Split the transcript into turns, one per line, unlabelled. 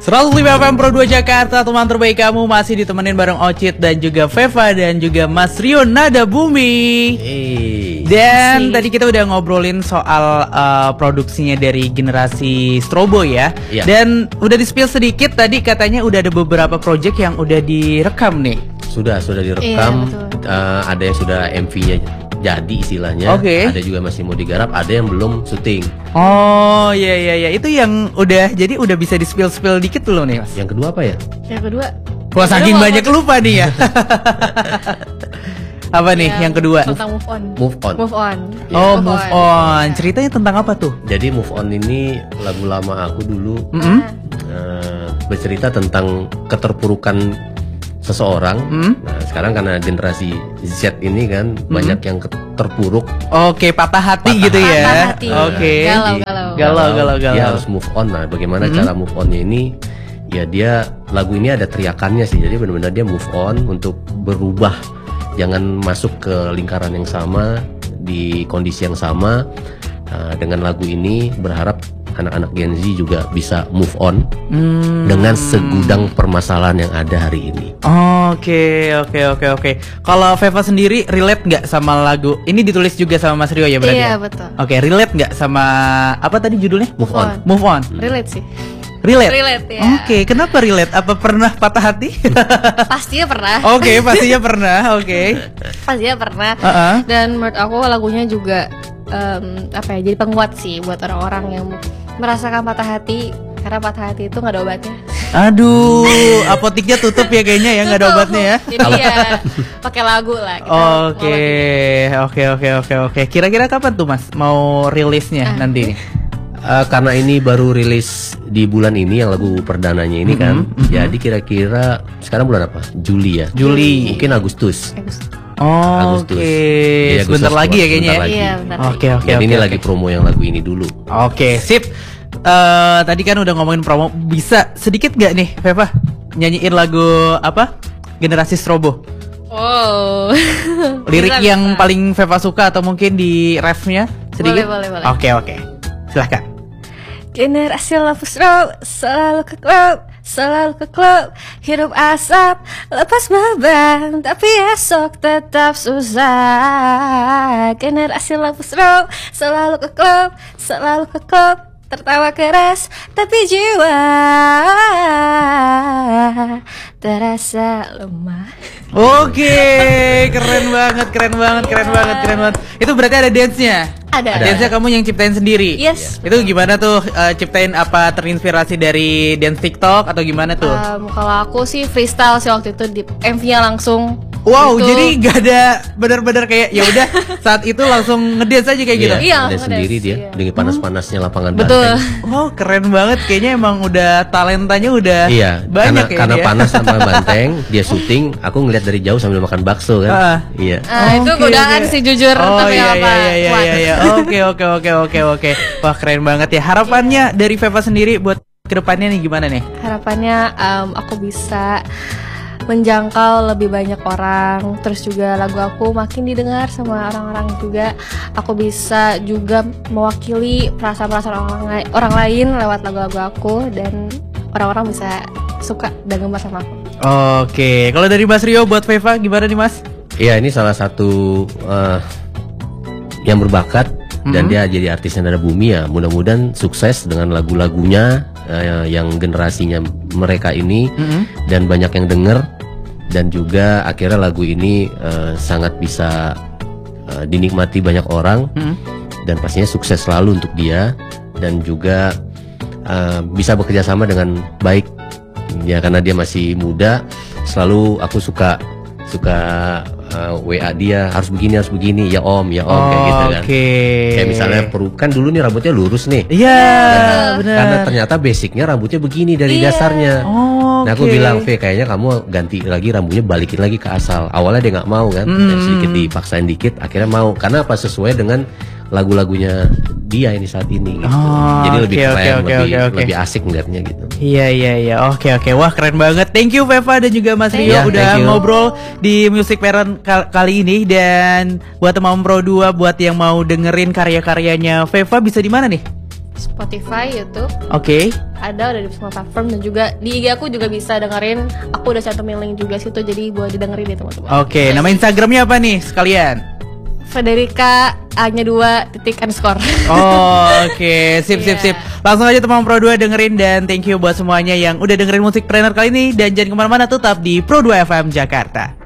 105 FM Pro 2 Jakarta, teman terbaik kamu masih ditemenin bareng Ocit dan juga Veva dan juga Mas Rio Nada Bumi. Dan tadi kita udah ngobrolin soal produksinya dari generasi Strobo ya. Dan udah di-spill sedikit tadi katanya udah ada beberapa project yang udah direkam nih.
Sudah direkam, ada yang sudah MV-nya jadi istilahnya, ada juga masih mau digarap, ada yang belum syuting.
Oh iya, itu yang udah jadi udah bisa di-spill dikit dulu nih Mas.
Yang kedua apa ya?
Yang kedua,
wah saking banyak lupa nih ya. Apa nih yang kedua?
Tentang move on.
Oh, move on. Ceritanya tentang apa tuh?
Jadi Move On ini lagu lama aku dulu, bercerita tentang keterpurukan seseorang. Nah sekarang karena generasi Z ini kan banyak yang terpuruk. Patah hati gitu ya. Galau. Dia harus move on. Nah bagaimana cara move onnya ini? Ya dia lagu ini ada teriakannya sih. Jadi benar-benar dia move on untuk berubah, jangan masuk ke lingkaran yang sama, di kondisi yang sama. Dengan lagu ini berharap anak-anak Gen Z juga bisa move on dengan segudang permasalahan yang ada hari ini.
Oke. Kalau Veva sendiri relate nggak sama lagu ini? Ditulis juga sama Mas Rio ya berarti?
Iya betul.
Oke, relate nggak sama apa tadi judulnya? Move on.
Relate sih.
Relate ya.
Oke,
kenapa relate? Apa pernah patah hati?
Pastinya pernah.
Pastinya pernah.
Pastinya pernah. Dan menurut aku lagunya juga jadi penguat sih buat orang-orang yang merasakan patah hati, karena patah hati itu nggak ada obatnya.
Aduh, apotiknya tutup ya kayaknya ya, nggak ada obatnya ya.
Jadi ya pakai lagu lah.
Oke. Kira-kira kapan tuh Mas mau rilisnya nanti?
Karena ini baru rilis di bulan ini yang lagu perdananya ini kan. Jadi kira-kira sekarang bulan apa? Juli ya. Mungkin Agustus.
Sebentar lagi ya kayaknya.
Iya,
Oke.
Ini lagi promo yang lagu ini dulu.
Oke, sip. Tadi kan udah ngomongin promo. Bisa sedikit gak nih Veva nyanyiin lagu apa? Generasi Strobo. Lirik yang paling Veva suka atau mungkin di refnya sedikit?
Boleh.
Oke. Silahkan.
Generasi lapus rock, selalu ke klub, hidup asap, lepas beban, tapi esok tetap susah. Generasi lapus rock, selalu ke klub, tertawa keras, tapi jiwa terasa lemah.
Oke, keren banget. Itu berarti ada dance-nya?
Ada.
Dance-nya kamu yang ciptain sendiri?
Yes.
Itu gimana tuh, ciptain apa terinspirasi dari dance TikTok atau gimana tuh?
Kalau aku sih freestyle sih waktu itu, di MV-nya langsung.
Wow, gitu. Jadi gak ada benar-benar kayak ya udah saat itu langsung ngedance aja kayak gitu.
Iya, ngedance sendiri dia dengan panas-panasnya lapangan
Betul.
banteng.
Wow, keren banget. Kayaknya emang udah talentanya udah banyak
karena panas sama banteng, dia syuting, aku ngeliat dari jauh sambil makan bakso kan.
Itu godaan sih jujur, tapi apa?
Iya. Oke. Wah, keren banget ya. Harapannya dari Veva sendiri buat kedepannya nih gimana nih?
Harapannya aku bisa menjangkau lebih banyak orang, terus juga lagu aku makin didengar sama orang-orang juga. Aku bisa juga mewakili perasaan-perasaan orang lain lewat lagu-lagu aku, dan orang-orang bisa suka dan gemar sama aku.
Oke, kalau dari Mas Rio buat Veva gimana nih Mas?
Iya, ini salah satu yang berbakat dan dia jadi artisnya Nada Bumi ya. Mudah-mudahan sukses dengan lagu-lagunya yang generasinya mereka ini, dan banyak yang denger, dan juga akhirnya lagu ini sangat bisa dinikmati banyak orang, dan pastinya sukses selalu untuk dia, dan juga bisa bekerja sama dengan baik ya, karena dia masih muda. Selalu aku suka WA dia, harus begini ya om kayak gitu kan. Kayak misalnya kan dulu nih rambutnya lurus nih.
Benar.
Karena ternyata basicnya rambutnya begini dari dasarnya. Nah aku bilang, kayaknya kamu ganti lagi rambutnya, balikin lagi ke asal. Awalnya dia nggak mau kan, sedikit dipaksain dikit, akhirnya mau. Karena apa? Sesuai dengan lagu-lagunya dia ini saat ini gitu. Jadi lebih keren, lebih asik ngeliatnya gitu.
Iya. Oke. Wah, keren banget. Thank you Veva dan juga Mas Rio udah ngobrol di Music Parent kali ini. Dan buat teman Pro 2, buat yang mau dengerin karya-karyanya Veva bisa di mana nih?
Spotify, YouTube.
Oke.
Ada di semua platform dan juga di IG aku juga bisa dengerin. Aku udah cantumin link juga situ jadi buat didengerin deh teman-teman.
Oke, nama Instagramnya apa nih sekalian?
Federica A-nya 2__.
Oke, sip. Langsung aja teman Pro 2 dengerin dan thank you buat semuanya yang udah dengerin Musik Trainer kali ini dan jangan kemana-mana, tetap di Pro 2 FM Jakarta.